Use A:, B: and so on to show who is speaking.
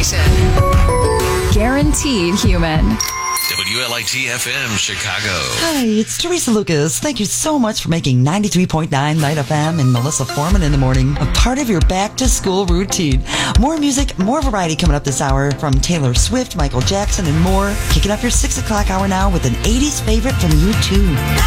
A: station. Guaranteed human.
B: WLIT-FM, Chicago.
C: Hi, it's Teresa Lucas. Thank you so much for making 93.9 Night FM and Melissa Foreman in the morning a part of your back-to-school routine. More music, more variety coming up this hour from Taylor Swift, Michael Jackson, and more. Kicking off your 6 o'clock hour now with an 80s favorite from U2.